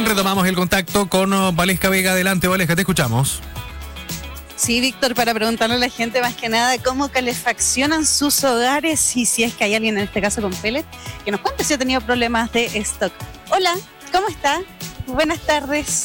bien, retomamos el contacto con Valesca Vega. Adelante, Valesca, te escuchamos. Sí, Víctor, para preguntarle a la gente más que nada cómo calefaccionan sus hogares y si es que hay alguien en este caso con pellet, que nos cuente si ha tenido problemas de stock. Hola, ¿cómo está? Buenas tardes.